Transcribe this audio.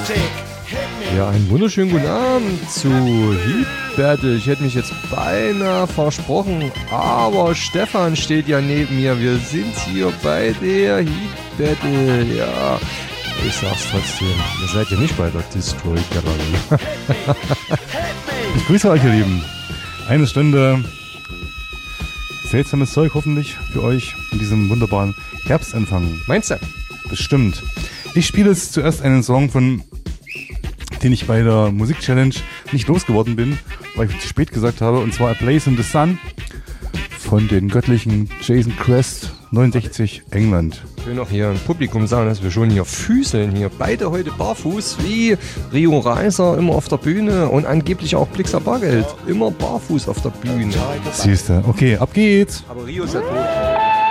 Ja, einen wunderschönen guten Abend zu Heat Battle. Ich hätte mich jetzt beinahe versprochen, aber Stefan steht ja neben mir. Wir sind hier bei der Heat Battle. Ja, ich sag's trotzdem. Ihr seid ja nicht bei der Destroy Gallery. Ich grüße euch, ihr Lieben. Eine Stunde seltsames Zeug hoffentlich für euch in diesem wunderbaren Herbstanfang. Meinst du? Bestimmt. Ich spiele jetzt zuerst einen Song, den ich bei der Musik-Challenge nicht losgeworden bin, weil ich zu spät gesagt habe, und zwar A Place in the Sun von den göttlichen Jason Quest, 69, England. Ich will noch hier im Publikum sagen, dass wir schon hier füßeln hier. Beide heute barfuß, wie Rio Reiser immer auf der Bühne und angeblich auch Blixer Bargeld. Immer barfuß auf der Bühne. Siehst du. Okay, ab geht's. Aber Rio ist ja tot.